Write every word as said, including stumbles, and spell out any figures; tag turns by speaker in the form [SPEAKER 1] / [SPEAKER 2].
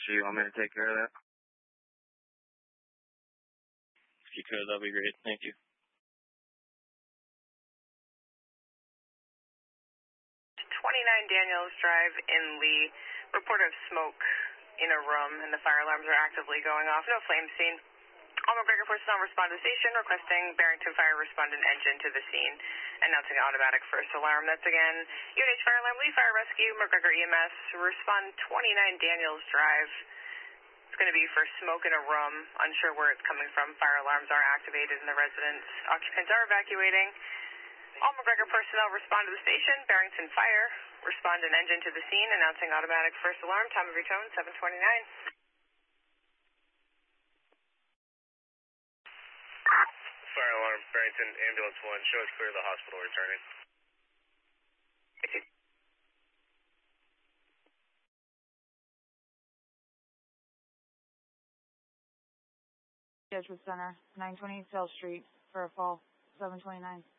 [SPEAKER 1] So you want me to take care of that?
[SPEAKER 2] If you could, that'd be great. Thank you.
[SPEAKER 3] twenty-nine Daniels Drive in Lee. Report of smoke in a room, and the fire alarms are actively going off. No flames seen. All McGregor personnel respond to the station, requesting Barrington Fire respond an engine to the scene. Announcing automatic first alarm. That's again U N H Fire Alarm, Lee Fire Rescue, McGregor E M S. Respond twenty-nine Daniels Drive. It's going to be for smoke in a room. Unsure where it's coming from. Fire alarms are activated and the residents, occupants are evacuating. All McGregor personnel respond to the station. Barrington Fire respond an engine to the scene. Announcing automatic first alarm. Time of return seven twenty-nine.
[SPEAKER 4] Fire alarm, Barrington ambulance one. Show us clear of the hospital returning.
[SPEAKER 5] Edgewood Center, nine twenty South Street for a fall, seven twenty-nine.